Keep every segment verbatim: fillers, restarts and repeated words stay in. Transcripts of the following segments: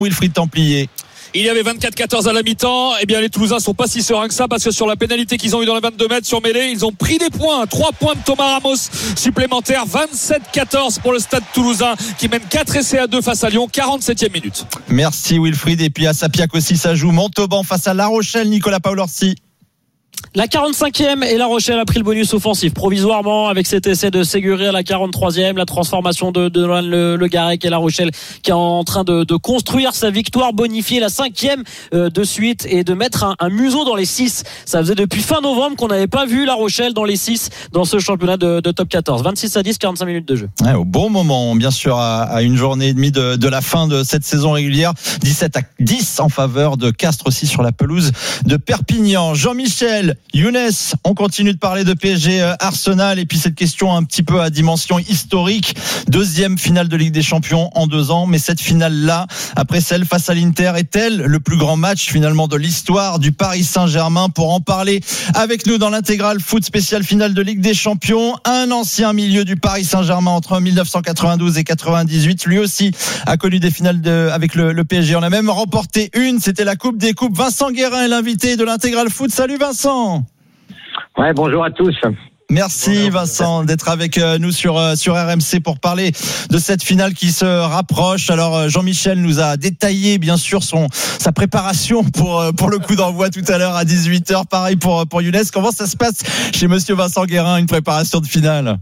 Wilfried Templier. Il y avait vingt-quatre quatorze à la mi-temps. Eh bien, les Toulousains sont pas si sereins que ça parce que sur la pénalité qu'ils ont eu dans les vingt-deux mètres sur mêlée, ils ont pris des points. trois points de Thomas Ramos supplémentaires. vingt-sept quatorze pour le Stade Toulousain qui mène quatre essais à deux face à Lyon. quarante-septième minute. Merci Wilfried. Et puis à Sapiac aussi, ça joue Montauban face à La Rochelle. Nicolas Paolorsi. La quarante-cinquième et La Rochelle a pris le bonus offensif provisoirement avec cet essai de Séguré à la quarante-troisième, la transformation de, de Nolan Le, Le Garec et La Rochelle qui est en train de, de construire sa victoire, bonifier la cinquième euh, de suite et de mettre un, un museau dans les six. Ça faisait depuis fin novembre qu'on n'avait pas vu La Rochelle dans les six dans ce championnat de, de top quatorze. vingt-six à dix, quarante-cinq minutes de jeu. Ouais, au bon moment, bien sûr, à, à une journée et demie de, de la fin de cette saison régulière. dix-sept à dix en faveur de Castres aussi sur la pelouse de Perpignan. Jean-Michel, Younes, on continue de parler de P S G euh, Arsenal et puis cette question un petit peu à dimension historique. Deuxième finale de Ligue des Champions en deux ans, mais cette finale-là, après celle face à l'Inter, est-elle le plus grand match finalement de l'histoire du Paris Saint-Germain? Pour en parler avec nous dans l'intégrale foot spécial finale de Ligue des Champions, un ancien milieu du Paris Saint-Germain entre dix-neuf cent quatre-vingt-douze et quatre-vingt-dix-huit. Lui aussi a connu des finales de, avec le, le P S G. On a même remporté une, c'était la Coupe des Coupes. Vincent Guérin est l'invité de l'intégrale foot. Salut Vincent. Ouais, bonjour à tous. Merci Vincent d'être avec nous sur sur R M C pour parler de cette finale qui se rapproche. Alors Jean-Michel nous a détaillé bien sûr son sa préparation pour pour le coup d'envoi tout à l'heure à dix-huit heures. Pareil pour pour Younes. Comment ça se passe chez Monsieur Vincent Guérin, une préparation de finale?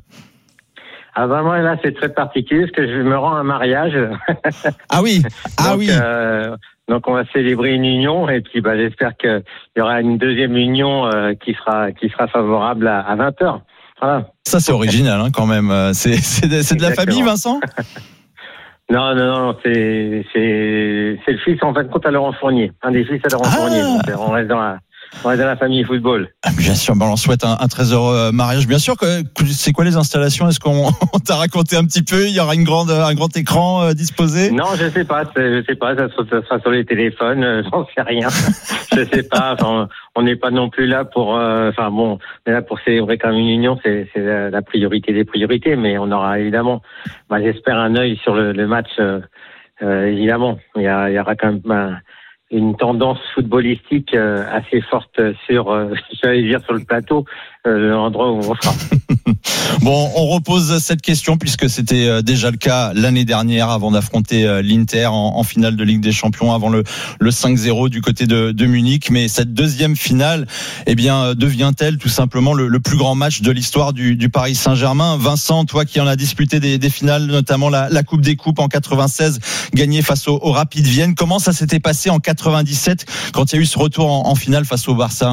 Ah ben moi là c'est très particulier parce que je me rends à un mariage. Ah oui, ah donc, oui. Euh, donc on va célébrer une union et puis bah, j'espère qu'il y aura une deuxième union euh, qui sera qui sera favorable à, à vingt heures. Voilà. Ça c'est original hein, quand même. C'est c'est de, c'est de la famille Vincent. Non, non, non, c'est, c'est, c'est le fils, en fin de compte, à Laurent Fournier. Un des fils à Laurent ah. Fournier. Donc, on reste dans la, on reste dans la famille football. Ah, bien sûr, ben on souhaite un, un très heureux mariage. Bien sûr, que, c'est quoi les installations? Est-ce qu'on on t'a raconté un petit peu? Il y aura une grande, un grand écran euh, disposé? Non, je sais pas, je sais pas, ça, ça sera sur les téléphones, euh, j'en sais rien. Je sais pas, enfin, on n'est pas non plus là pour, euh, enfin bon, on est là pour célébrer quand même une union, c'est, c'est la, la priorité des priorités, mais on aura évidemment, bah, j'espère un œil sur le, le match, euh, euh, évidemment. Il y, a, il y aura quand même bah, une tendance footballistique euh, assez forte sur, euh, j'allais dire sur le plateau, euh, l'endroit où on sera. Bon, on repose cette question puisque c'était déjà le cas l'année dernière avant d'affronter l'Inter en, en finale de Ligue des Champions avant le, le cinq zéro du côté de, de Munich. Mais cette deuxième finale, eh bien, devient-elle tout simplement le, le plus grand match de l'histoire du, du Paris Saint-Germain? Vincent, toi qui en as disputé des, des finales, notamment la, la Coupe des Coupes en quatre-vingt-seize, gagnée face au, au Rapid Vienne. Comment ça s'était passé en quatre-vingt-dix-sept quand il y a eu ce retour en, en finale face au Barça?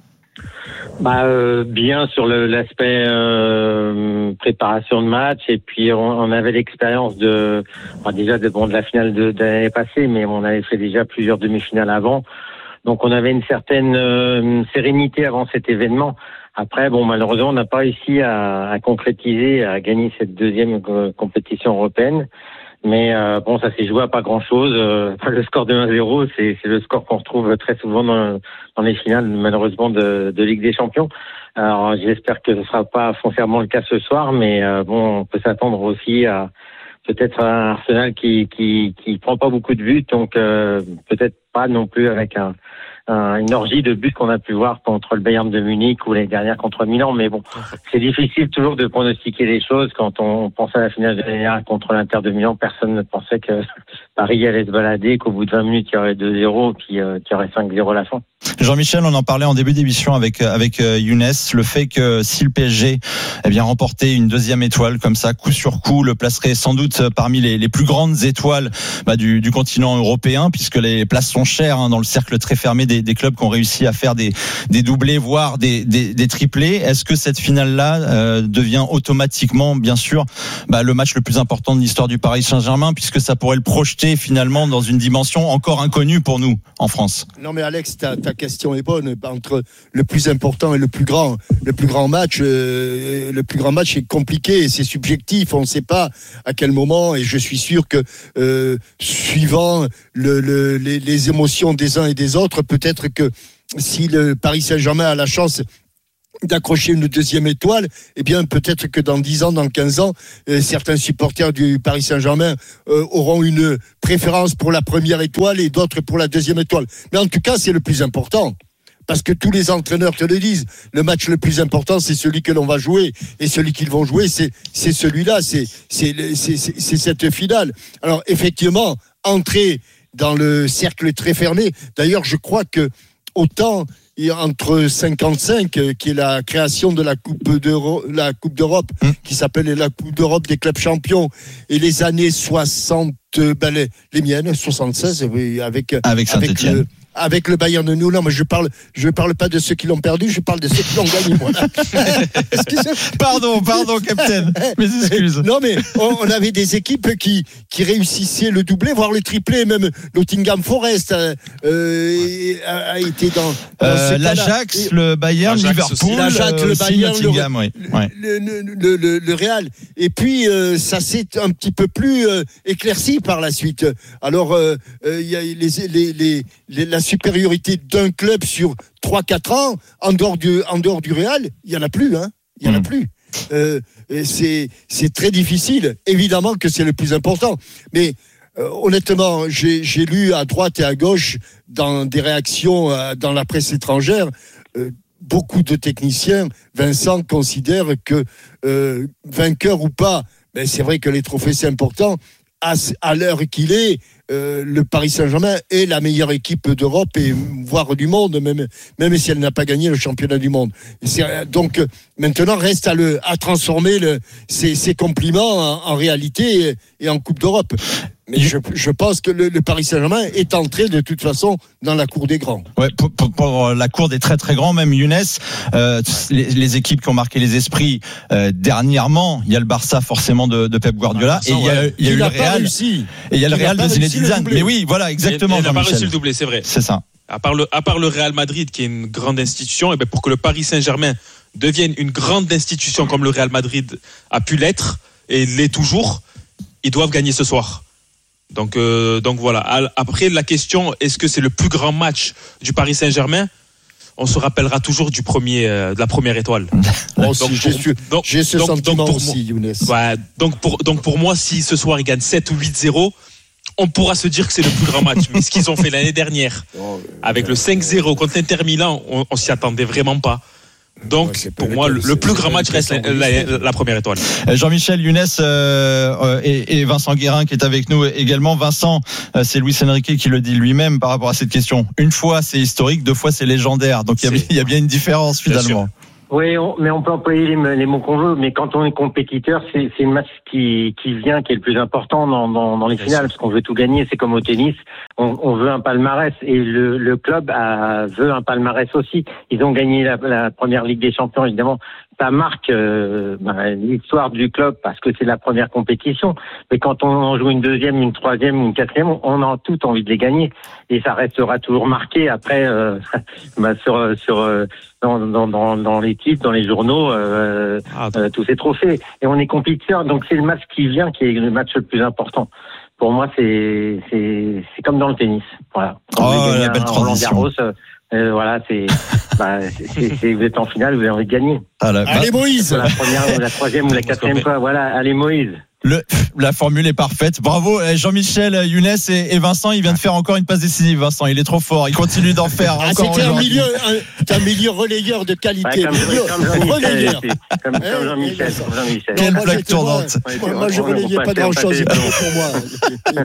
Bah euh, bien sur le, l'aspect euh, préparation de match et puis on, on avait l'expérience de bah, déjà de bon de la finale de, de l'année passée, mais on avait fait déjà plusieurs demi-finales avant, donc on avait une certaine euh, sérénité avant cet événement. Après bon malheureusement on n'a pas réussi à, à concrétiser, à gagner cette deuxième euh, compétition européenne. Mais euh, bon, ça s'est joué à pas grand-chose. Euh, le score de un zéro, c'est, c'est le score qu'on retrouve très souvent dans, dans les finales, malheureusement, de, de Ligue des Champions. Alors, j'espère que ce sera pas foncièrement le cas ce soir, mais euh, bon, on peut s'attendre aussi à peut-être un Arsenal qui qui qui prend pas beaucoup de buts, donc euh, peut-être pas non plus avec un, un une orgie de buts qu'on a pu voir contre le Bayern de Munich ou l'année dernière contre Milan. Mais bon, c'est difficile toujours de pronostiquer les choses. Quand on pensait à la finale de l'année dernière contre l'Inter de Milan, personne ne pensait que Paris allait se balader, qu'au bout de vingt minutes il y aurait deux zéro, puis euh, qu'il y aurait cinq zéro à la fin. Jean-Michel, on en parlait en début d'émission avec avec Younes, le fait que si le P S G eh bien remportait une deuxième étoile comme ça, coup sur coup, le placerait sans doute parmi les, les plus grandes étoiles bah, du, du continent européen, puisque les places sont chères hein, dans le cercle très fermé des, des clubs qui ont réussi à faire des, des doublés, voire des, des, des triplés. Est-ce que cette finale-là euh, devient automatiquement, bien sûr, bah, le match le plus important de l'histoire du Paris Saint-Germain, puisque ça pourrait le projeter finalement dans une dimension encore inconnue pour nous en France? Non mais Alex, ta, ta question est bonne. Entre le plus important et le plus grand, le plus grand match, euh, le plus grand match est compliqué et c'est subjectif. On ne sait pas à quel moment, et je suis sûr que euh, suivant le, le, les, les émotions des uns et des autres, peut-être que si le Paris Saint-Germain a la chance d'accrocher une deuxième étoile, eh bien peut-être que dans dix ans, dans quinze ans, euh, certains supporters du Paris Saint-Germain euh, auront une préférence pour la première étoile et d'autres pour la deuxième étoile. Mais en tout cas, c'est le plus important. Parce que tous les entraîneurs te le disent, le match le plus important, c'est celui que l'on va jouer. Et celui qu'ils vont jouer, c'est, c'est celui-là, c'est, c'est, c'est, c'est, c'est cette finale. Alors effectivement, entrer dans le cercle très fermé. D'ailleurs, je crois que autant entre cinquante-cinq, qui est la création de la Coupe d'Europe, la Coupe d'Europe, mmh. qui s'appelle la Coupe d'Europe des clubs champions, et les années soixante, ben les, les miennes, soixante-seize, oui, avec avec Saint-Étienne. Le, avec le Bayern de nous, non, mais je parle, je parle pas de ceux qui l'ont perdu, je parle de ceux qui l'ont gagné, voilà. Pardon, pardon, capitaine. Mes excuses. Non, mais on, on avait des équipes qui, qui réussissaient le doublé, voire le triplé, même Nottingham Forest, euh, euh, a, a été dans, dans euh, l'Ajax, et, le Bayern, l'Ajax Liverpool, l'Ajax, le Bayern, Nottingham, le, oui. Ouais. le, le, le, le, le Real. Et puis, euh, ça s'est un petit peu plus euh, éclairci par la suite. Alors, il euh, euh, y a les, les, les, les, la supériorité d'un club sur trois quatre ans en dehors du en dehors du Real, il y en a plus hein, il y en a mmh. plus. Euh, c'est c'est très difficile, évidemment que c'est le plus important, mais euh, honnêtement, j'ai j'ai lu à droite et à gauche dans des réactions euh, dans la presse étrangère, euh, beaucoup de techniciens, Vincent, considèrent que euh, vainqueur ou pas, ben c'est vrai que les trophées c'est important. À, à l'heure qu'il est, euh, le Paris Saint-Germain est la meilleure équipe d'Europe et voire du monde, même, même si elle n'a pas gagné le championnat du monde. C'est, donc maintenant reste à, le, à transformer le, ces, ces compliments en, en réalité et, et en Coupe d'Europe. Mais je, je pense que le, le Paris Saint-Germain est entré de toute façon dans la cour des grands. Ouais, pour, pour, pour la cour des très très grands, même Younes, euh, les, les équipes qui ont marqué les esprits euh, dernièrement, il y a le Barça forcément de, de Pep Guardiola, ah, et il y a, il y a eu le Real, réussi. et il y a le Real de Zinedine Zidane. Mais oui, voilà, exactement. Il n'a pas réussi le doublé, c'est vrai. C'est ça. À part le, à part le Real Madrid, qui est une grande institution, et bien pour que le Paris Saint-Germain devienne une grande institution comme le Real Madrid a pu l'être et l'est toujours, ils doivent gagner ce soir. Donc, euh, donc voilà. Après, la question, est-ce que c'est le plus grand match du Paris Saint-Germain ? On se rappellera toujours du premier, euh, de la première étoile. Moi aussi, donc, j'ai, pour, donc, j'ai ce donc, sentiment donc aussi, Younes. Ouais, donc, pour, donc pour moi, si ce soir ils gagnent sept ou huit zéro, on pourra se dire que c'est le plus grand match. Mais ce qu'ils ont fait l'année dernière, avec le cinq zéro contre l'Inter Milan, on, on s'y attendait vraiment pas. Donc, ouais, pour moi, le, le plus grand match reste la, la, la première étoile. Jean-Michel, Younes euh, et, et Vincent Guérin qui est avec nous également. Vincent, euh, c'est Luis Enrique qui le dit lui-même par rapport à cette question. Une fois, c'est historique, deux fois, c'est légendaire. Donc, il y, y a bien une différence finalement. Oui, on, mais on peut employer les, les mots qu'on veut, mais quand on est compétiteur, c'est, c'est le match qui, qui vient qui est le plus important dans, dans, dans les finales, parce qu'on veut tout gagner, c'est comme au tennis, on, on veut un palmarès, et le, le club a, veut un palmarès aussi. Ils ont gagné la, la première Ligue des Champions, évidemment. Ça marque euh, ben, l'histoire du club parce que c'est la première compétition. Mais quand on joue une deuxième, une troisième, une quatrième, on a tout envie de les gagner. Et ça restera toujours marqué après euh, ben, sur sur euh, dans, dans dans dans les titres, dans les journaux, euh, ah, euh, tous ces trophées. Et on est compétiteur, donc c'est le match qui vient qui est le match le plus important. Pour moi, c'est c'est c'est comme dans le tennis. Voilà. Quand oh, la belle transition. Roland Garros, Euh, voilà, c'est, bah, c'est, c'est, vous êtes en finale, vous avez envie de gagner. Ah, la, allez Moïse. La première, ou la troisième ou la quatrième fois, voilà, allez Moïse. Le, la formule est parfaite. Bravo Jean-Michel, Younes et, et Vincent. Il vient de faire encore une passe décisive. Vincent, il est trop fort. Il continue d'en faire ah, encore. C'était un milieu, un, un milieu relayeur de qualité. Ouais, comme, milieu, comme Jean-Michel. Relayeur. Comme, comme Jean-Michel. Comme Jean-Michel. Quelle plaque tournante. Moi, moi, je relayais pas grand-chose. Pour moi.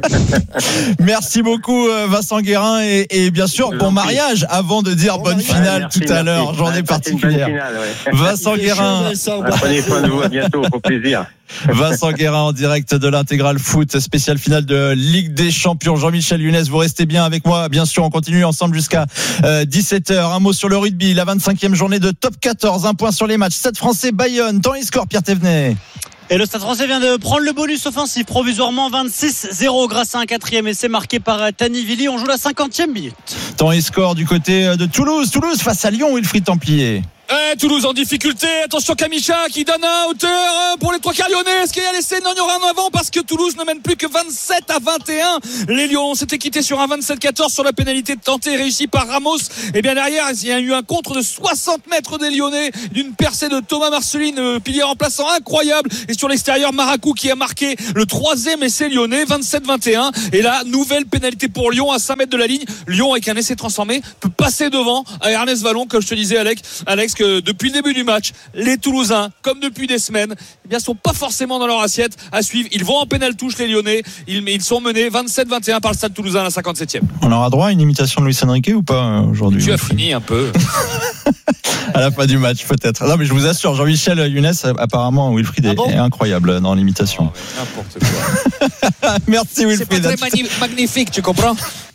Merci beaucoup Vincent Guérin et, et bien sûr bon mariage avant de dire bonne finale merci, tout à l'heure. Merci. Journée particulière. Finale, ouais. Vincent Guérin. Prenez soin de vous. À bientôt. Au plaisir. Vincent Guérin en direct de l'Intégral Foot, spéciale finale de Ligue des Champions. Jean-Michel Younes, vous restez bien avec moi. Bien sûr, on continue ensemble jusqu'à euh, dix-sept heures. Un mot sur le rugby, la vingt-cinquième journée de Top quatorze. Un point sur les matchs. Stade Français Bayonne. Temps et score, Pierre Thévenet. Et le Stade Français vient de prendre le bonus offensif provisoirement vingt-six zéro grâce à un quatrième essai marqué par Tani Vili. On joue la cinquantième minute. Temps et score du côté de Toulouse. Toulouse face à Lyon, Wilfried Templier. Eh, Toulouse en difficulté. Attention Kamicha qui donne un hauteur pour les trois quarts lyonnais. Est-ce qu'il y a l'essai? Non, il y aura un avant parce que Toulouse ne mène plus que vingt-sept à vingt et un. Les Lions s'étaient quittés sur un vingt-sept quatorze sur la pénalité de tentée réussie par Ramos. Et bien derrière, il y a eu un contre de soixante mètres des Lyonnais d'une percée de Thomas Marceline, pilier remplaçant incroyable. Et sur l'extérieur, Maracou qui a marqué le troisième essai lyonnais, vingt-sept vingt et un. Et là, nouvelle pénalité pour Lyon à cinq mètres de la ligne. Lyon, avec un essai transformé, peut passer devant à Ernest Vallon, comme je te disais, Alex, Alex que depuis le début du match, les Toulousains, comme depuis des semaines, eh bien, sont pas forcément dans leur assiette à suivre. Ils vont en pénal touche, les Lyonnais. Ils, ils sont menés vingt-sept vingt et un par le Stade Toulousain à la cinquante-septième. On aura droit à une imitation de Luis Enrique ou pas aujourd'hui? Tu as fini un peu. À la fin du match, peut-être. Non, mais je vous assure, Jean-Michel Younes, apparemment, Wilfried est, ah bon est incroyable dans l'imitation. Oh, n'importe quoi. Merci, Wilfried. C'est pas très mani- magnifique, tu comprends?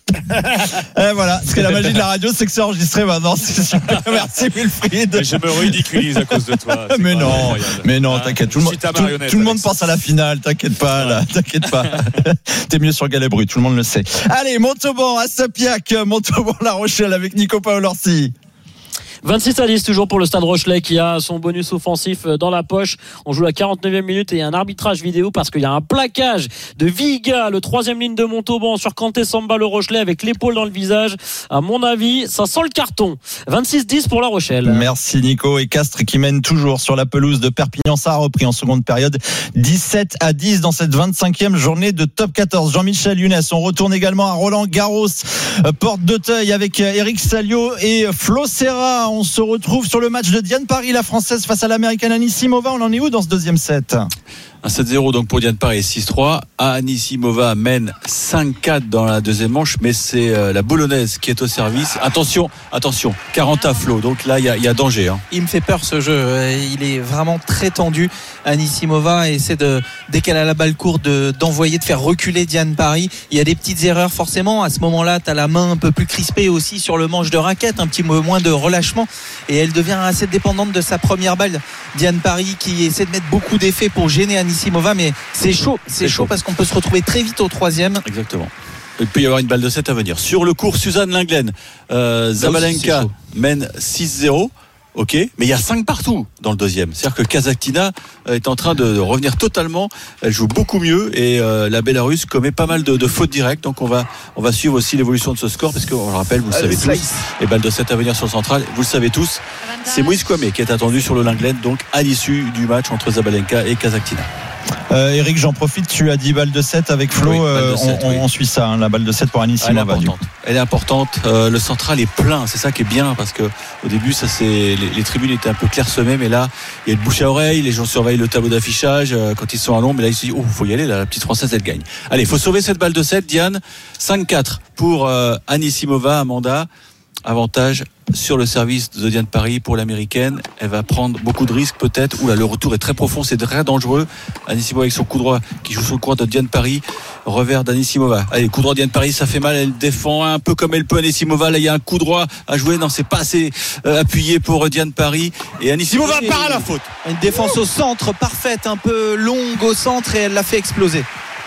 Et voilà, ce que la magie de la radio, c'est que c'est enregistré maintenant. C'est super. Merci Wilfried. Mais je me ridiculise à cause de toi. C'est mais, non, mais non, t'inquiète. Tout le monde, tout, tout le monde pense à la finale. T'inquiète pas, là. T'inquiète pas. T'es mieux sur Galabru, tout le monde le sait. Allez, Montauban à Sapiac, Montauban La Rochelle avec Nico Paolorsi. vingt-six à dix toujours pour le Stade Rochelais qui a son bonus offensif dans la poche. On joue la quarante-neuvième minute et il y a un arbitrage vidéo parce qu'il y a un plaquage de Viga, le troisième ligne de Montauban, sur Kanté Samba le Rochelais avec l'épaule dans le visage. À mon avis, ça sent le carton. vingt-six dix pour La Rochelle. Merci Nico. Et Castres qui mène toujours sur la pelouse de Perpignan. Ça a repris en seconde période. dix-sept à dix dans cette vingt-cinquième journée de top quatorze. Jean-Michel Younes. On retourne également à Roland Garros, porte d'Auteuil avec Eric Salio et Flo Serra. On se retrouve sur le match de Diane Paris, la française face à l'américaine Anisimova. On en est où dans ce deuxième set? Un sept zéro donc pour Diane Paris, six trois. Anisimova mène cinq quatre dans la deuxième manche, mais c'est euh, la Boulonnaise qui est au service. Attention, attention, quarante à flot, donc là il y, y a danger. Hein. Il me fait peur ce jeu, il est vraiment très tendu. Anisimova essaie de, dès qu'elle a la balle courte, de, d'envoyer, de faire reculer Diane Paris. Il y a des petites erreurs forcément. À ce moment-là, tu as la main un peu plus crispée aussi sur le manche de raquette, un petit peu moins de relâchement, et elle devient assez dépendante de sa première balle. Diane Paris qui essaie de mettre beaucoup d'effets pour gêner Anisimova, mais c'est chaud, c'est, c'est chaud, chaud parce qu'on peut se retrouver très vite au troisième. Exactement. Il peut y avoir une balle de sept à venir. Sur le court, Suzanne Lenglen, euh, Zabalenka mène six zéro. Ok, mais il y a cinq partout dans le deuxième. C'est-à-dire que Kazakhtina est en train de revenir totalement. Elle joue beaucoup mieux et euh, la Bélarusse commet pas mal de, de fautes directes. Donc on va on va suivre aussi l'évolution de ce score parce qu'on le rappelle, vous le savez tous. Les balles de sept à venir sur le central, vous le savez tous. C'est Moïse Kouamé qui est attendu sur le Lenglen, donc à l'issue du match entre Zabalenka et Kazakhtina. Euh, Eric, j'en profite, tu as dit balle de sept avec Flo, oui, euh, sept, on, oui. on suit ça, hein, la balle de sept pour Anisimova. Elle, Elle est importante, euh, le central est plein, c'est ça qui est bien parce que au début ça c'est les, les tribunes étaient un peu clairsemées, mais là il y a le bouche à oreille, les gens surveillent le tableau d'affichage euh, quand ils sont à l'ombre, mais là ils se disent oh faut y aller, là, la petite française elle gagne. Allez, il faut sauver cette balle de sept, Diane. Cinq quatre pour euh, Anisimova, Amanda. Avantage sur le service de Diane Paris pour l'américaine. Elle va prendre beaucoup de risques peut-être. Oula, le retour est très profond, c'est très dangereux. Anisimova avec son coup droit qui joue sur le court de Diane Paris. Revers d'Anisimova. Allez, coup droit de Diane Paris, ça fait mal. Elle défend un peu comme elle peut. Anisimova, là il y a un coup droit à jouer. Non, c'est pas assez euh, appuyé pour Diane Paris. Et Anisimova oui, part à la faute. Une défense au centre parfaite, un peu longue au centre et elle l'a fait exploser.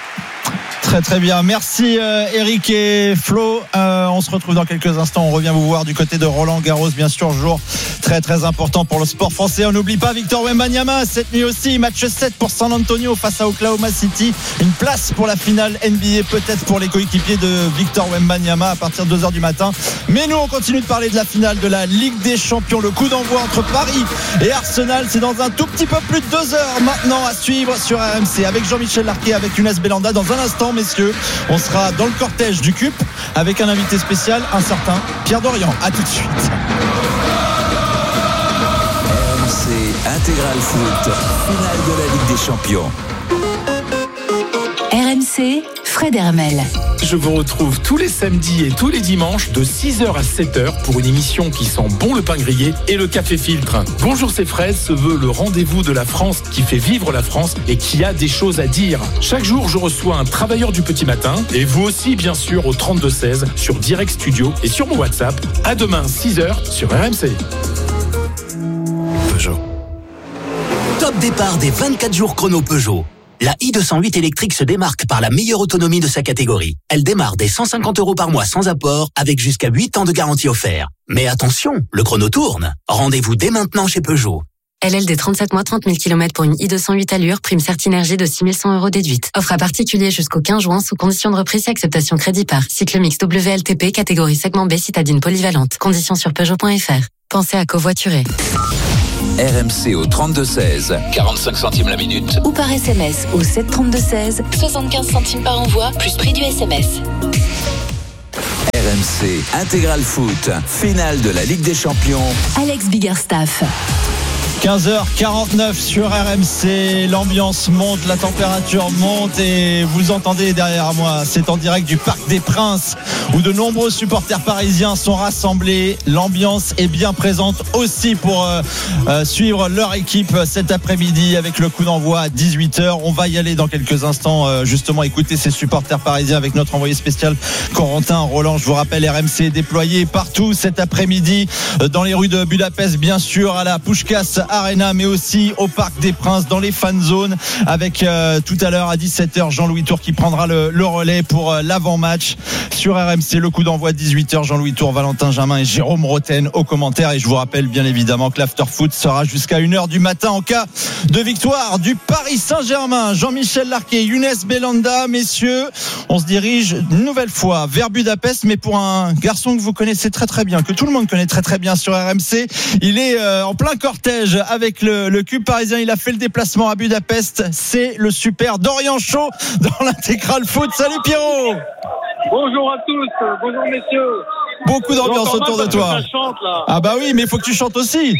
Très très bien, merci euh, Eric et Flo. Euh, on se retrouve dans quelques instants. On revient vous voir du côté de Roland Garros, bien sûr, jour très très important pour le sport français. On n'oublie pas Victor Wembanyama cette nuit aussi, match sept pour San Antonio face à Oklahoma City. Une place pour la finale N B A peut-être pour les coéquipiers de Victor Wembanyama à partir de deux heures du matin. Mais nous on continue de parler de la finale de la Ligue des Champions. Le coup d'envoi entre Paris et Arsenal, c'est dans un tout petit peu plus de deux heures maintenant à suivre sur R M C avec Jean-Michel Larquet, avec Younes Belanda. Dans un instant, messieurs, on sera dans le cortège du C U P avec un invité spécial, un certain Pierre Dorian. À tout de suite. R M C Intégral Foot, finale de la Ligue des Champions. R M C, Fred Hermel. Je vous retrouve tous les samedis et tous les dimanches de six heures à sept heures pour une émission qui sent bon le pain grillé et le café filtre. Bonjour, c'est Fred se veut le rendez-vous de la France qui fait vivre la France et qui a des choses à dire. Chaque jour, je reçois un travailleur du petit matin et vous aussi, bien sûr, au trente-deux seize sur Direct Studio et sur mon WhatsApp. À demain, six heures sur R M C. Peugeot. Top départ des vingt-quatre jours chrono Peugeot. La i deux cent huit électrique se démarque par la meilleure autonomie de sa catégorie. Elle démarre dès cent cinquante euros par mois sans apport, avec jusqu'à huit ans de garantie offerte. Mais attention, le chrono tourne. Rendez-vous dès maintenant chez Peugeot. L L D trente-sept mois, trente mille kilomètres pour une i deux cent huit allure, prime Certinergie de six mille cent euros déduite. Offre à particulier jusqu'au quinze juin sous condition de reprise et acceptation crédit par. Cycle mix W L T P, catégorie segment B, citadine polyvalente. Conditions sur Peugeot point F R. Pensez à covoiturer. R M C au trente-deux seize, quarante-cinq centimes la minute. Ou par S M S au sept trente-deux seize, soixante-quinze centimes par envoi, plus prix du S M S. R M C Intégral Foot, finale de la Ligue des Champions. Alex Biggerstaff. quinze heures quarante-neuf sur R M C, l'ambiance monte, la température monte et vous entendez derrière moi, c'est en direct du Parc des Princes où de nombreux supporters parisiens sont rassemblés. L'ambiance est bien présente aussi pour euh, euh, suivre leur équipe cet après-midi avec le coup d'envoi à dix-huit heures. On va y aller dans quelques instants, euh, justement écouter ces supporters parisiens avec notre envoyé spécial Corentin Roland. Je vous rappelle, R M C est déployé partout cet après-midi, euh, dans les rues de Budapest, bien sûr, à la Puskás Arena, mais aussi au Parc des Princes, dans les fan zones, avec euh, tout à l'heure à dix-sept heures Jean-Louis Tour qui prendra le, le relais pour euh, l'avant-match sur R M C. Le coup d'envoi à dix-huit heures, Jean-Louis Tour, Valentin Jamin et Jérôme Roten aux commentaires. Et je vous rappelle bien évidemment que l'after-foot sera jusqu'à une heure du matin en cas de victoire du Paris Saint-Germain. Jean-Michel Larquet, Younes Belhanda, messieurs, on se dirige une nouvelle fois vers Budapest, mais pour un garçon que vous connaissez très très bien, que tout le monde connaît très très bien sur R M C. Il est euh, en plein cortège avec le, le cube parisien. Il a fait le déplacement à Budapest. C'est le super Dorian Chaud dans l'intégral foot. Salut Pierrot. Bonjour à tous, bonjour messieurs. Beaucoup d'ambiance autour de toi. Chante, là. Ah bah oui, mais il faut que tu chantes aussi.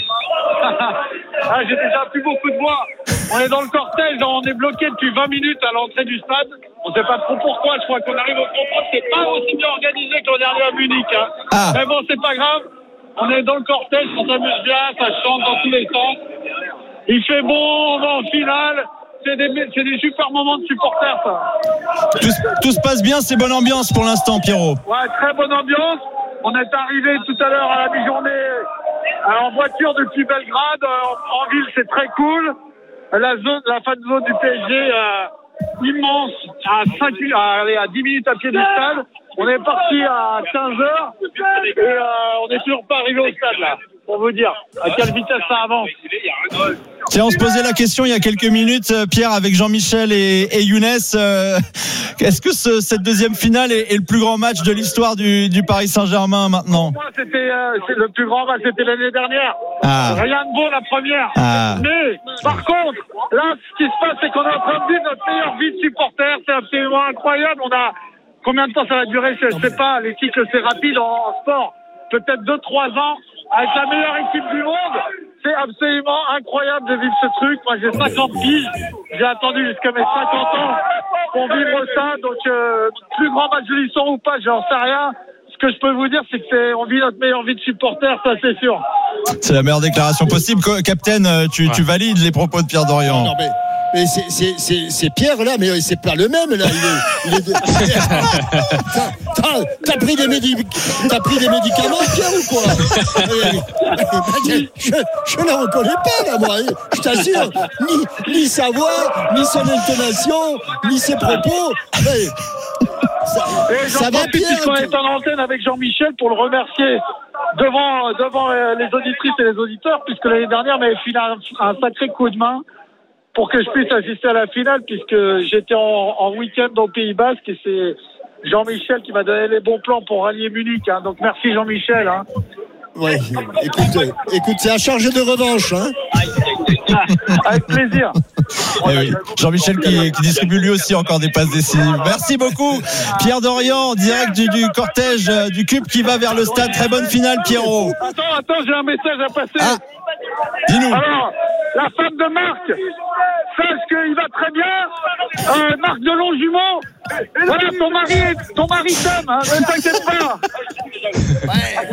Ah, j'ai déjà plus beaucoup de voix. On est dans le cortège, on est bloqué depuis vingt minutes à l'entrée du stade. On ne sait pas trop pourquoi. Je crois qu'on arrive au comprendre. C'est pas aussi bien organisé que l'an dernier à Munich. Hein. Ah. Mais bon, c'est pas grave. On est dans le cortège, on s'amuse bien, ça chante dans tous les sens. Il fait bon, on va en finale. C'est des, c'est des super moments de supporters, ça. Tout, tout se passe bien, c'est bonne ambiance pour l'instant, Pierrot. Ouais, très bonne ambiance. On est arrivé tout à l'heure à la mi-journée en voiture depuis Belgrade. En, en ville, c'est très cool. La zone, la fan zone du P S G, euh, immense, à cinq, à, à dix minutes à pied du stade. On est parti à quinze heures et euh, on n'est toujours pas arrivé au stade là, pour vous dire à quelle vitesse ça avance. Tiens, on se posait la question il y a quelques minutes, Pierre, avec Jean-Michel et, et Younes. Euh, est-ce que ce, cette deuxième finale est, est le plus grand match de l'histoire du, du Paris Saint-Germain maintenant? Pour moi, c'était euh, c'est le plus grand match, c'était l'année dernière. Ah. Rien de beau la première. Ah. Mais par contre, là, ce qui se passe, c'est qu'on est en train de vivre notre meilleure vie de supporter. C'est absolument incroyable. On a combien de temps ça va durer? Je ne sais pas. Les cycles, c'est rapide en, en sport. Peut-être deux trois ans avec la meilleure équipe du monde. C'est absolument incroyable de vivre ce truc. Moi, j'ai cinquante piges. J'ai attendu jusqu'à mes cinquante ans pour vivre ça. Donc, euh, plus grand match de l'histoire ou pas, j'en sais rien. Ce que je peux vous dire, c'est que c'est, on vit notre meilleure vie de supporter, ça c'est sûr. C'est la meilleure déclaration possible. Captain, tu, ouais. tu valides les propos de Pierre Dorian? Non, mais... Mais c'est, c'est, c'est, c'est Pierre là, mais c'est pas le même là. Il est, il est de... t'as, t'as, t'as, pris des médic... t'as pris des médicaments, Pierre, ou quoi? Je, je ne le reconnais pas là, moi. Je t'assure, ni, ni sa voix, ni son intonation, ni ses propos. Mais... Ça, ça va, Pierre. On est en antenne avec Jean-Michel pour le remercier devant, devant les auditrices et les auditeurs, puisque l'année dernière, m'avait filé un, un sacré coup de main pour que je puisse assister à la finale, puisque j'étais en, en week-end au Pays Basque et c'est Jean-Michel qui m'a donné les bons plans pour rallier Munich. Hein. Donc merci Jean-Michel. Hein. Ouais, écoute, euh, écoute, c'est à charge de revanche. Hein. Avec plaisir. Eh oui. Jean-Michel qui, qui distribue lui aussi encore des passes décisives. Merci beaucoup Pierre Dorian, direct du, du cortège euh, du Cube qui va vers le stade. Très bonne finale, Pierrot. Attends, attends, j'ai un message à passer. Ah. Dis-nous. Alors, la femme de Marc, sache qu'il va très bien. Euh, Marc de Longjumeau, voilà, ton mari, ton mari t'aime, hein, ne t'inquiète pas.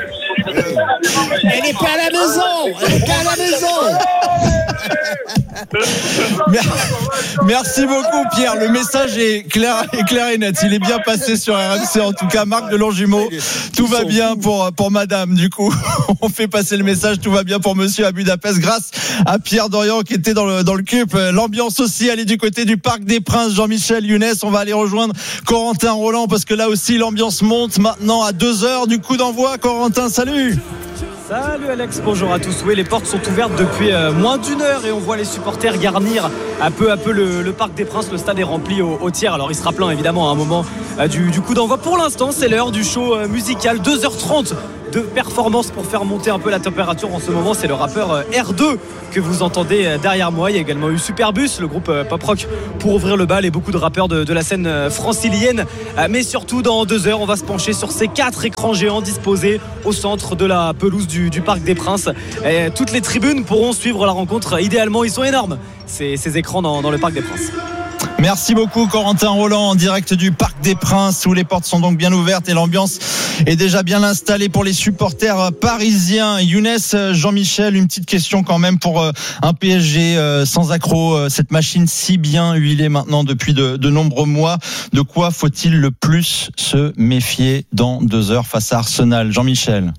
Ouais. Elle n'est pas à la maison. Elle n'est pas à la maison. Merci beaucoup Pierre, le message est clair, est clair et net, il est bien passé sur R M C en tout cas. Marc de Longjumeau, tout va bien pour, pour madame, du coup on fait passer le message, tout va bien pour monsieur à Budapest grâce à Pierre Dorian qui était dans le, dans le cube. L'ambiance aussi, elle est du côté du Parc des Princes. Jean-Michel, Younes, on va aller rejoindre Corentin Roland parce que là aussi l'ambiance monte maintenant à deux heures du coup d'envoi. Corentin, salut. Salut Alex, bonjour à tous. Oui, les portes sont ouvertes depuis euh, moins d'une heure et on voit les supporters garnir un peu à peu le, le Parc des Princes. Le stade est rempli au, au tiers. Alors il sera plein évidemment à un moment euh, du, du coup d'envoi. Pour l'instant, c'est l'heure du show euh, musical. deux heures trente de performance pour faire monter un peu la température en ce moment. C'est le rappeur R deux que vous entendez derrière moi. Il y a également eu Superbus, le groupe pop rock, pour ouvrir le bal, et beaucoup de rappeurs de, de la scène francilienne. Mais surtout, dans deux heures, on va se pencher sur ces quatre écrans géants disposés au centre de la pelouse du, du Parc des Princes. Et toutes les tribunes pourront suivre la rencontre. Idéalement, ils sont énormes, ces, ces écrans dans, dans le Parc des Princes. Merci beaucoup Corentin Roland en direct du Parc des Princes où les portes sont donc bien ouvertes et l'ambiance est déjà bien installée pour les supporters parisiens. Younes, Jean-Michel, une petite question quand même pour un P S G sans accroc, cette machine si bien huilée maintenant depuis de, de nombreux mois. De quoi faut-il le plus se méfier dans deux heures face à Arsenal? Jean-Michel.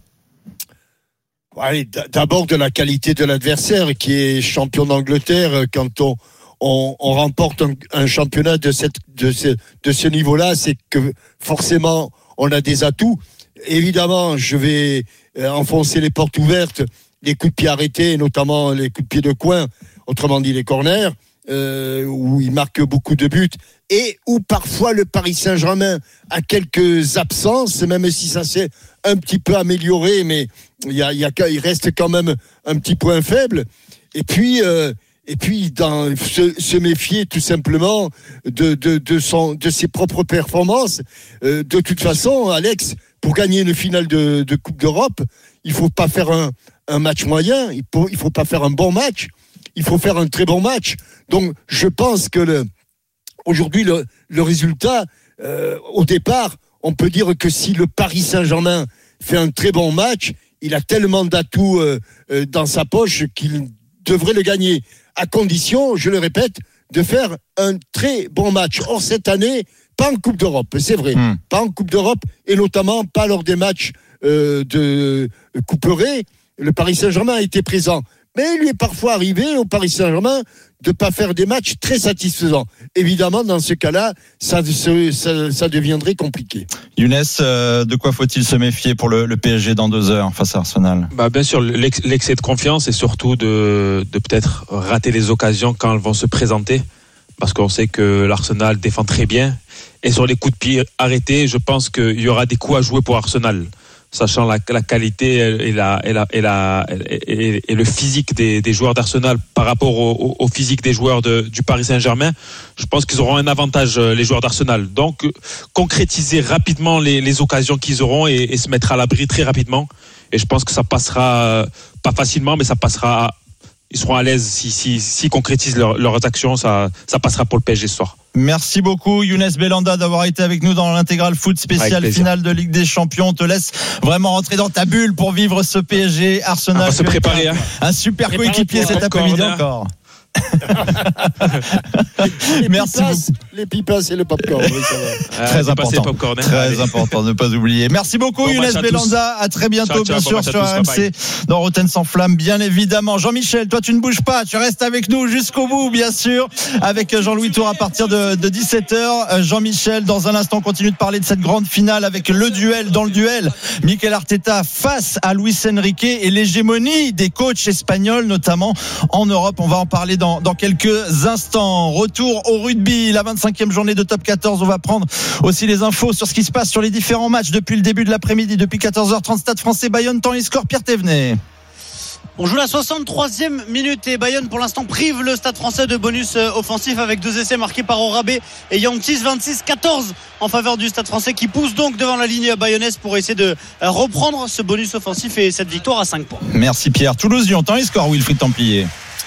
Ouais, d'abord de la qualité de l'adversaire qui est champion d'Angleterre. Quand on On, on remporte un, un championnat de, cette, de, ce, de ce niveau-là, c'est que forcément on a des atouts. Évidemment, je vais enfoncer les portes ouvertes, les coups de pied arrêtés, notamment les coups de pied de coin, autrement dit les corners, euh, où il marque beaucoup de buts, et où parfois le Paris Saint-Germain a quelques absences, même si ça s'est un petit peu amélioré, mais il, y a, il, y a, il reste quand même un petit point faible. Et puis... Euh, Et puis, dans, se, se méfier tout simplement de, de, de, son, de ses propres performances. Euh, de toute façon, Alex, pour gagner une finale de, de Coupe d'Europe, il faut pas faire un, un match moyen, il faut, il faut pas faire un bon match, il faut faire un très bon match. Donc, je pense que le, aujourd'hui, le, le résultat, euh, au départ, on peut dire que si le Paris Saint-Germain fait un très bon match, il a tellement d'atouts euh, euh, dans sa poche qu'il devrait le gagner. À condition, je le répète, de faire un très bon match. Or, cette année, pas en Coupe d'Europe, c'est vrai. Mmh. Pas en Coupe d'Europe, et notamment pas lors des matchs euh, de couperets. Le Paris Saint-Germain a été présent. Mais il lui est parfois arrivé, au Paris Saint-Germain, de ne pas faire des matchs très satisfaisants. Évidemment, dans ce cas-là, ça, ça, ça deviendrait compliqué. Younes, euh, de quoi faut-il se méfier pour le, le P S G dans deux heures face à Arsenal? Bah, bien sûr, l'ex, l'excès de confiance et surtout de, de peut-être rater les occasions quand elles vont se présenter. Parce qu'on sait que l'Arsenal défend très bien. Et sur les coups de pied arrêtés, je pense qu'il y aura des coups à jouer pour Arsenal. Sachant la, la qualité et, la, et, la, et, la, et, et le physique des, des joueurs d'Arsenal par rapport au, au physique des joueurs de, du Paris Saint-Germain, je pense qu'ils auront un avantage, les joueurs d'Arsenal. Donc, concrétiser rapidement les, les occasions qu'ils auront et, et se mettre à l'abri très rapidement. Et je pense que ça passera, pas facilement, mais ça passera, ils seront à l'aise si, si, si concrétisent leur, leurs actions, ça, ça passera pour le P S G ce soir. Merci beaucoup Younes Belanda d'avoir été avec nous dans l'intégral foot spécial finale de Ligue des Champions. On te laisse vraiment rentrer dans ta bulle pour vivre ce P S G Arsenal. On va se préparer. Hein. Un super Préparé coéquipier cet après-midi encore. les Merci pipas, beaucoup. Les pipas et le popcorn. Oui, ça va. Très important. Popcorn, hein. Très important, ne pas oublier. Merci beaucoup, bon Younes Belanda. À très bientôt, ciao, ciao, bien bon sûr, sur R M C, dans Rotten sans flamme, bien évidemment. Jean-Michel, toi, tu ne bouges pas. Tu restes avec nous jusqu'au bout, bien sûr, avec Jean-Louis Tour à partir de, de dix-sept heures. Jean-Michel, dans un instant, continue de parler de cette grande finale avec le duel dans le duel. Mikel Arteta face à Luis Enrique et l'hégémonie des coachs espagnols, notamment en Europe. On va en parler dans, dans quelques instants. Retour au rugby, la vingt-cinquième journée de top quatorze. On va prendre aussi les infos sur ce qui se passe sur les différents matchs depuis le début de l'après-midi, depuis quatorze heures trente. Stade Français Bayonne, temps et score, Pierre Thévenet. On joue la soixante-troisième minute et Bayonne pour l'instant prive le Stade Français de bonus offensif avec deux essais marqués par Orabé et Yantis. Vingt-six quatorze en faveur du Stade Français qui pousse donc devant la ligne bayonnaise pour essayer de reprendre ce bonus offensif et cette victoire à cinq points. Merci Pierre. Toulouse-Lyon, temps et score, Wilfried Templier.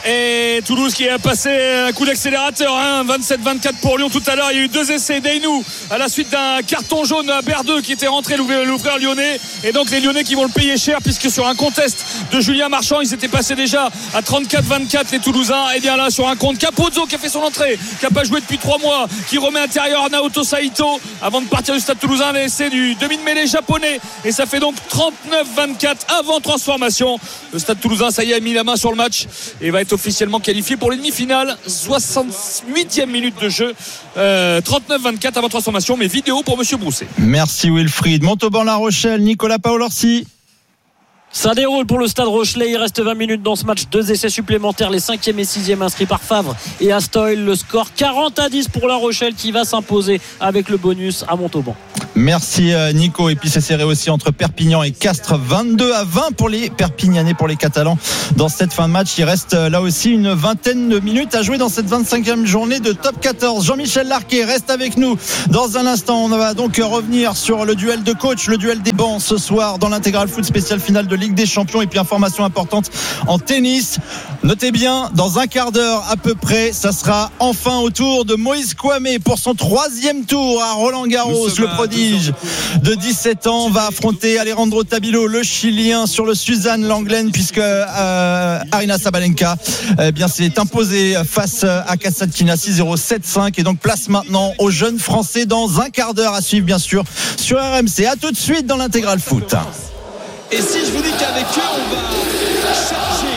et Toulouse qui a passé un coup d'accélérateur, hein, vingt-sept vingt-quatre pour Lyon tout à l'heure. Il y a eu deux essais d'Eynou à la suite d'un carton jaune à Berdeux qui était rentré l'ouvreur lyonnais, et donc les Lyonnais qui vont le payer cher, puisque sur un contest de Julien Marchand ils étaient passés déjà à trente-quatre vingt-quatre les Toulousains. Et bien là sur un compte Capozzo qui a fait son entrée, qui n'a pas joué depuis trois mois, qui remet intérieur Naoto Saito avant de partir du Stade Toulousain, l'essai du demi-de-mêlée japonais, et ça fait donc trente-neuf vingt-quatre avant transformation. Le Stade Toulousain, ça y est, a mis la main sur le match et va être officiellement qualifié pour les demi-finales. soixante-huitième minute de jeu, euh, trente-neuf vingt-quatre avant transformation, mais vidéo pour Monsieur Brousset. Merci Wilfried. Montauban-La Rochelle, Nicolas Paolorsi. Ça déroule pour le Stade Rochelais. Il reste vingt minutes dans ce match. Deux essais supplémentaires, les cinquième et sixième inscrits par Favre et Astoy. Le score quarante à dix pour La Rochelle qui va s'imposer avec le bonus à Montauban. Merci Nico. Et puis c'est serré aussi entre Perpignan et Castres, vingt-deux à vingt pour les Perpignanais, pour les Catalans dans cette fin de match. Il reste là aussi une vingtaine de minutes à jouer dans cette vingt-cinquième journée de top quatorze. Jean-Michel Larquet reste avec nous dans un instant. On va donc revenir sur le duel de coach, le duel des bancs ce soir dans l'intégral foot spécial finale de Ligue des Champions. Et puis information importante en tennis, notez bien, dans un quart d'heure à peu près, ça sera enfin au tour de Moïse Kouamé pour son troisième tour à Roland-Garros. Le prodige de dix-sept ans va affronter Alejandro Tabilo, le Chilien, sur le Suzanne Lenglen, puisque euh, Aryna Sabalenka eh bien s'est imposée face à Kasatkina six zéro sept cinq, et donc place maintenant aux jeunes Français dans un quart d'heure à suivre bien sûr sur R M C. À tout de suite dans l'intégral foot. Et si je vous dis qu'avec eux, on va charger.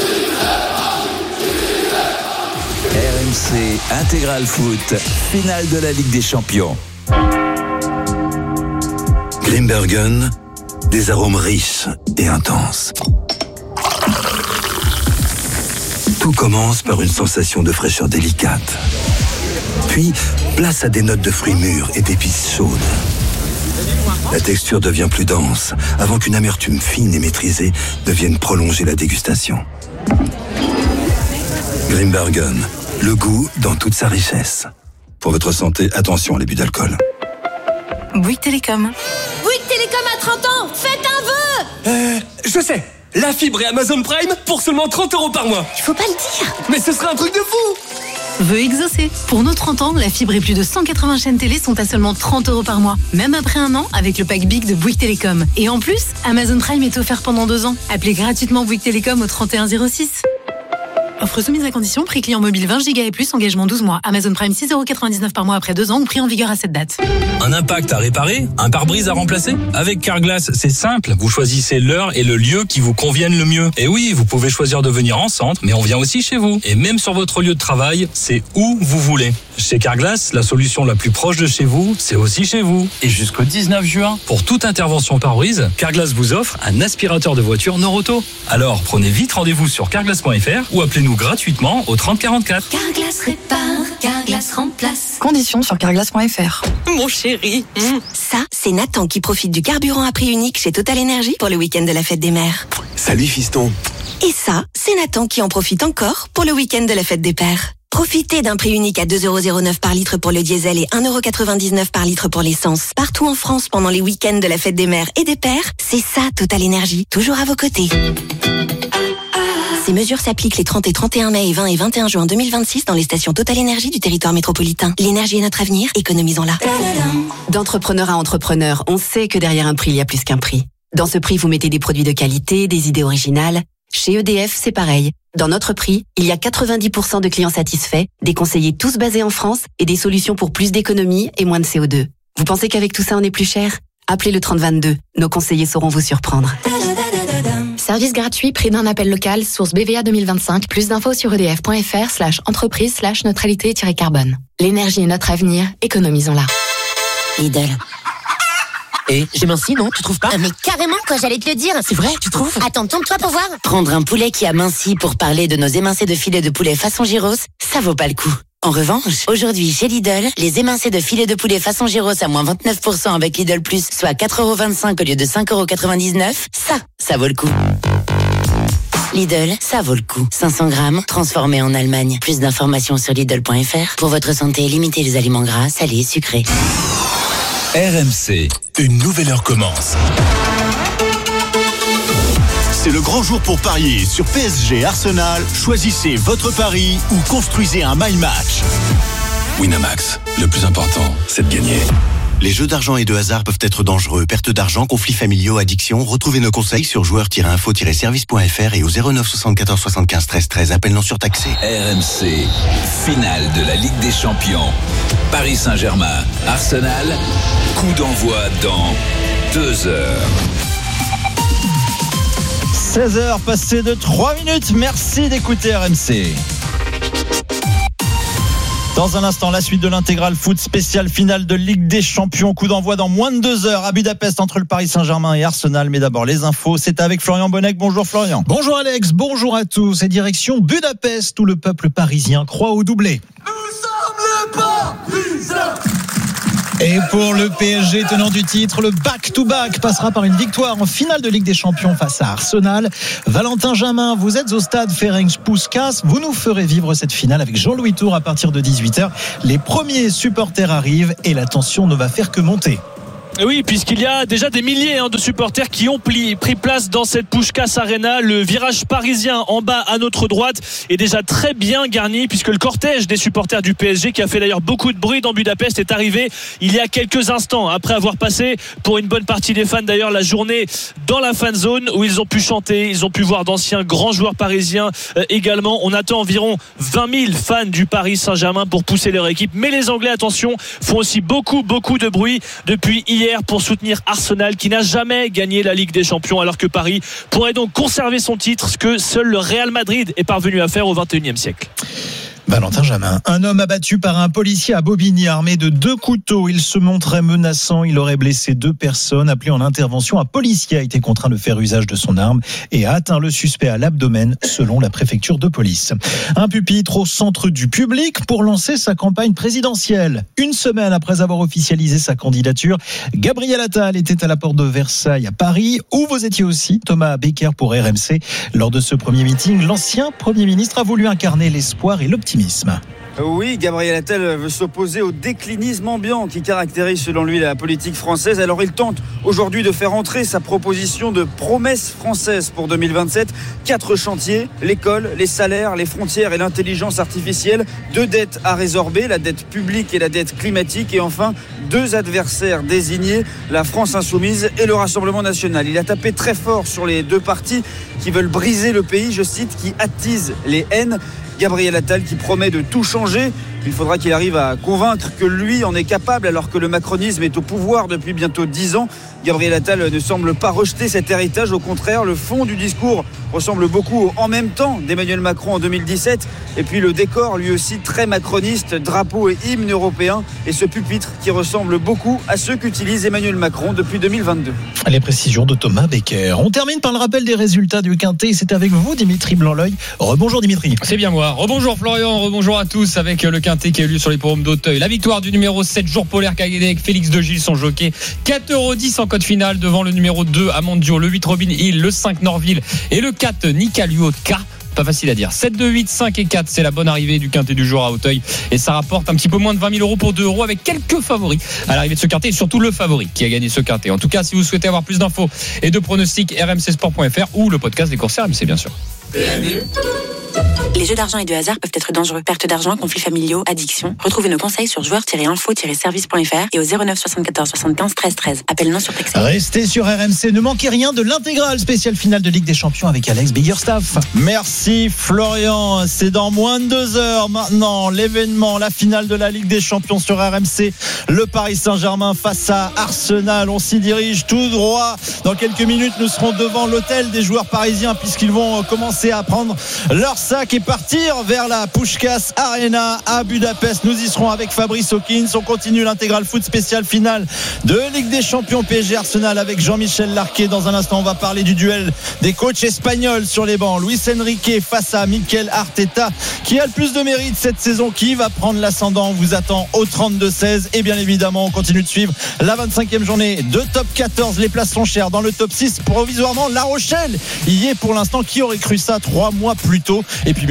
R M C Intégral Foot, finale de la Ligue des Champions. Grimbergen, des arômes riches et intenses. Tout commence par une sensation de fraîcheur délicate. Puis, place à des notes de fruits mûrs et d'épices chaudes. La texture devient plus dense, avant qu'une amertume fine et maîtrisée ne vienne prolonger la dégustation. Grimbergen, le goût dans toute sa richesse. Pour votre santé, attention à l'abus d'alcool. Bouygues Télécom. Bouygues Télécom à trente ans, faites un vœu. Euh, je sais, la fibre et Amazon Prime pour seulement trente euros par mois. Il faut pas le dire. Mais ce serait un truc de fou. Vœu exaucé. Pour nos trente ans, la fibre et plus de cent quatre-vingts chaînes télé sont à seulement trente euros par mois. Même après un an, avec le pack Big de Bouygues Télécom. Et en plus, Amazon Prime est offert pendant deux ans. Appelez gratuitement Bouygues Télécom au trente et un zéro six. Offre soumise à condition, prix client mobile vingt giga et plus, engagement douze mois. Amazon Prime six euros quatre-vingt-dix-neuf par mois après deux ans ou prix en vigueur à cette date. Un impact à réparer? Un pare-brise à remplacer? Avec Carglass, c'est simple. Vous choisissez l'heure et le lieu qui vous conviennent le mieux. Et oui, vous pouvez choisir de venir en centre, mais on vient aussi chez vous. Et même sur votre lieu de travail, c'est où vous voulez. Chez Carglass, la solution la plus proche de chez vous, c'est aussi chez vous. Et jusqu'au dix-neuf juin, pour toute intervention pare-brise, Carglass vous offre un aspirateur de voiture Noroto. Alors, prenez vite rendez-vous sur carglass point f r ou appelez-nous gratuitement au trente quarante-quatre. Carglass répare, Carglass remplace. Conditions sur carglass point f r. Mon chéri. Mmh. Ça, c'est Nathan qui profite du carburant à prix unique chez Total Energy pour le week-end de la fête des mères. Salut fiston. Et ça, c'est Nathan qui en profite encore pour le week-end de la fête des pères. Profitez d'un prix unique à deux euros zéro neuf par litre pour le diesel et un euro quatre-vingt-dix-neuf par litre pour l'essence. Partout en France pendant les week-ends de la fête des mères et des pères, c'est ça Total Energy, toujours à vos côtés. Ces mesures s'appliquent les trente et trente et un mai et vingt et vingt et un juin deux mille vingt-six dans les stations Total Energy du territoire métropolitain. L'énergie est notre avenir, économisons-la. D'entrepreneur à entrepreneur, on sait que derrière un prix, il y a plus qu'un prix. Dans ce prix, vous mettez des produits de qualité, des idées originales. Chez E D F, c'est pareil. Dans notre prix, il y a quatre-vingt-dix pour cent de clients satisfaits, des conseillers tous basés en France et des solutions pour plus d'économie et moins de C O deux. Vous pensez qu'avec tout ça, on est plus cher? Appelez le trente vingt-deux. Nos conseillers sauront vous surprendre. Service gratuit, prix d'un appel local, source B V A deux mille vingt-cinq. Plus d'infos sur edf point f r slash entreprise slash neutralité-carbone. L'énergie est notre avenir, économisons-la. Lidl. Et j'ai minci, non? Tu trouves pas? Ah mais carrément, quoi, j'allais te le dire. C'est vrai, tu trouves? Attends, tourne-toi pour voir. Prendre un poulet qui a minci pour parler de nos émincés de filet de poulet façon gyros, ça vaut pas le coup. En revanche, aujourd'hui chez Lidl, les émincés de filet de poulet façon gyros à moins vingt-neuf pour cent avec Lidl Plus, soit quatre euros vingt-cinq au lieu de cinq euros quatre-vingt-dix-neuf, ça, ça vaut le coup. Lidl, ça vaut le coup. cinq cents grammes, transformés en Allemagne. Plus d'informations sur Lidl point f r. Pour votre santé, limitez les aliments gras, salés, sucrés. R M C, une nouvelle heure commence. C'est le grand jour pour parier sur P S G Arsenal. Choisissez votre pari ou construisez un my match. Winamax, le plus important, c'est de gagner. Les jeux d'argent et de hasard peuvent être dangereux. Perte d'argent, conflits familiaux, addiction. Retrouvez nos conseils sur joueurs tiret info tiret service point f r et au zéro neuf soixante-quatorze soixante-quinze treize treize. Appel non surtaxé. R M C, finale de la Ligue des Champions. Paris Saint-Germain, Arsenal. Coup d'envoi dans deux heures. seize heures passées de trois minutes. Merci d'écouter R M C. Dans un instant, la suite de l'intégral foot spécial finale de Ligue des Champions. Coup d'envoi dans moins de deux heures à Budapest entre le Paris Saint-Germain et Arsenal. Mais d'abord, les infos. C'est avec Florian Bonnec. Bonjour Florian. Bonjour Alex, bonjour à tous. Et direction Budapest où le peuple parisien croit au doublé. Nous sommes le Parisiens. Et pour le P S G tenant du titre, le back-to-back passera par une victoire en finale de Ligue des Champions face à Arsenal. Valentin Jamin, vous êtes au stade Ferencz-Puskás. Vous nous ferez vivre cette finale avec Jean-Louis Tour à partir de dix-huit heures. Les premiers supporters arrivent et la tension ne va faire que monter. Oui, puisqu'il y a déjà des milliers hein, de supporters qui ont pli, pris place dans cette Puskás Arena. Le virage parisien en bas à notre droite est déjà très bien garni, puisque le cortège des supporters du P S G, qui a fait d'ailleurs beaucoup de bruit dans Budapest, est arrivé il y a quelques instants, après avoir passé pour une bonne partie des fans d'ailleurs la journée dans la fan zone, où ils ont pu chanter, ils ont pu voir d'anciens grands joueurs parisiens euh, également. On attend environ vingt mille fans du Paris Saint-Germain pour pousser leur équipe, mais les Anglais, attention, font aussi beaucoup beaucoup de bruit depuis hier pour soutenir Arsenal, qui n'a jamais gagné la Ligue des Champions, alors que Paris pourrait donc conserver son titre, ce que seul le Real Madrid est parvenu à faire au vingt et unième siècle. Valentin Jamin, un homme abattu par un policier à Bobigny armé de deux couteaux. Il se montrait menaçant, il aurait blessé deux personnes. Appelé en intervention, un policier a été contraint de faire usage de son arme et a atteint le suspect à l'abdomen, selon la préfecture de police. Un pupitre au centre du public pour lancer sa campagne présidentielle. Une semaine après avoir officialisé sa candidature, Gabriel Attal était à la porte de Versailles à Paris, où vous étiez aussi, Thomas Becker pour R M C. Lors de ce premier meeting, l'ancien Premier ministre a voulu incarner l'espoir et l'optimisme. Oui, Gabriel Attal veut s'opposer au déclinisme ambiant qui caractérise selon lui la politique française. Alors il tente aujourd'hui de faire entrer sa proposition de promesse française pour deux mille vingt-sept. Quatre chantiers, l'école, les salaires, les frontières et l'intelligence artificielle. Deux dettes à résorber, la dette publique et la dette climatique. Et enfin, deux adversaires désignés, la France insoumise et le Rassemblement national. Il a tapé très fort sur les deux partis qui veulent briser le pays, je cite, qui attisent les haines. Gabriel Attal qui promet de tout changer. Il faudra qu'il arrive à convaincre que lui en est capable, alors que le macronisme est au pouvoir depuis bientôt dix ans. Gabriel Attal ne semble pas rejeter cet héritage. Au contraire, le fond du discours ressemble beaucoup en même temps d'Emmanuel Macron en deux mille dix-sept. Et puis le décor, lui aussi très macroniste, drapeau et hymne européen. Et ce pupitre qui ressemble beaucoup à ceux qu'utilise Emmanuel Macron depuis deux mille vingt-deux. Les précisions de Thomas Becker. On termine par le rappel des résultats du Quintet. C'est avec vous, Dimitri Blanc-L'Oeil. Rebonjour Dimitri. C'est bien moi. Rebonjour Florian. Rebonjour à tous avec le Quintet qui a eu lieu sur les l'hippodrome d'Auteuil. La victoire du numéro sept, Jour Polaire, qui a gagné avec Félix de Gilles, son jockey. quatre euros dix en cote finale devant le numéro deux, Amandio, le huit, Robin Hill, le cinq, Norville et le quatre, Nicaluotka. Pas facile à dire. sept, deux, huit, cinq et quatre, c'est la bonne arrivée du Quintet du jour à Auteuil. Et ça rapporte un petit peu moins de vingt mille euros pour deux euros avec quelques favoris à l'arrivée de ce Quintet et surtout le favori qui a gagné ce Quintet. En tout cas, si vous souhaitez avoir plus d'infos et de pronostics, r m c sport point f r ou le podcast des courses R M C, bien sûr. Les jeux d'argent et de hasard peuvent être dangereux. Perte d'argent, conflits familiaux, addiction. Retrouvez nos conseils sur joueurs tiret info tiret service point f r et au zéro neuf soixante-quatorze soixante-quinze treize treize. Appel non surtaxé. Restez sur R M C, ne manquez rien de l'intégrale spéciale finale de Ligue des Champions avec Alex Biggerstaff. Merci Florian, c'est dans moins de deux heures maintenant l'événement, la finale de la Ligue des Champions sur R M C. Le Paris Saint-Germain face à Arsenal, on s'y dirige tout droit. Dans quelques minutes, nous serons devant l'hôtel des joueurs parisiens puisqu'ils vont commencer à prendre leur sac et partir vers la Puskás Arena à Budapest. Nous y serons avec Fabrice Hawkins. On continue l'intégral foot spécial finale de Ligue des Champions P S G Arsenal avec Jean-Michel Larquet. Dans un instant, on va parler du duel des coachs espagnols sur les bancs. Luis Enrique face à Mikel Arteta. Qui a le plus de mérite cette saison? Qui va prendre l'ascendant? On vous attend au trente-deux seize. Et bien évidemment, on continue de suivre la vingt-cinquième journée de top quatorze. Les places sont chères. Dans le top six, provisoirement, La Rochelle y est pour l'instant. Qui aurait cru ça trois mois plus tôt? Et puis bien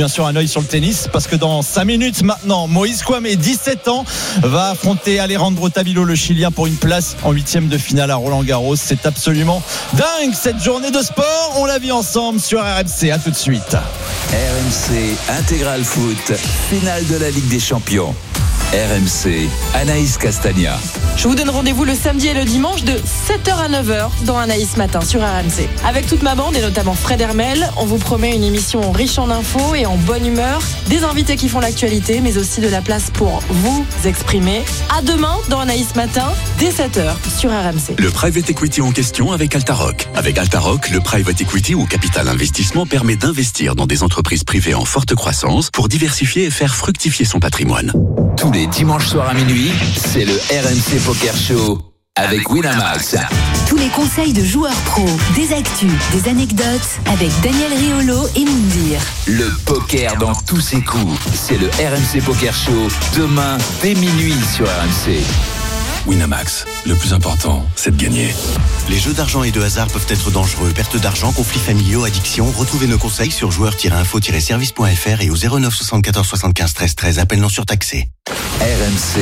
bien sûr un œil sur le tennis parce que dans cinq minutes maintenant, Moïse Kouame, dix-sept ans, va affronter Alejandro Tabilo, le Chilien, pour une place en huitième de finale à Roland-Garros. C'est absolument dingue cette journée de sport. On l'a vu ensemble sur R M C. À tout de suite. R M C Intégral Foot, finale de la Ligue des Champions. R M C, Anaïs Castagna. Je vous donne rendez-vous le samedi et le dimanche de sept heures à neuf heures dans Anaïs Matin sur R M C. Avec toute ma bande et notamment Fred Hermel, on vous promet une émission riche en infos et en bonne humeur, des invités qui font l'actualité, mais aussi de la place pour vous exprimer. À demain dans Anaïs Matin, dès sept heures sur R M C. Le private equity en question avec Altaroc. Avec Altaroc, le private equity ou capital investissement permet d'investir dans des entreprises privées en forte croissance pour diversifier et faire fructifier son patrimoine. Tous les dimanches soirs à minuit, c'est le R M C Poker Show avec Winamax. Tous les conseils de joueurs pros, des actus, des anecdotes avec Daniel Riolo et Moundir. Le poker dans tous ses coups, c'est le R M C Poker Show demain dès minuit sur R M C. Winamax, le plus important, c'est de gagner. Les jeux d'argent et de hasard peuvent être dangereux. Perte d'argent, conflits familiaux, addiction. Retrouvez nos conseils sur joueurs tiret info tiret service point f r et au zéro neuf soixante-quatorze soixante-quinze treize treize. Appel non surtaxé. R M C